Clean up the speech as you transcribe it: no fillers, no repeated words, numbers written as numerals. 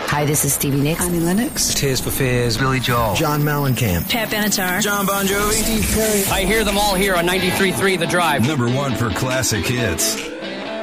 Hi, this is Stevie Nicks. Annie Lennox. Tears for Fears. Billy Joel. John Mellencamp. Pat Benatar. John Bon Jovi. Steve Perry. I hear them all here on 93.3 The Drive. #1 for classic hits.